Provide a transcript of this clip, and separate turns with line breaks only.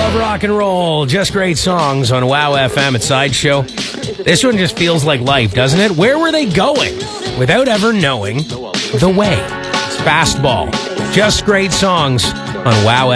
love rock and roll. Just great songs on Wow FM at Sideshow. This one just feels like life, doesn't it? Where were they going without ever knowing the way? It's Fastball. Just great songs on Wow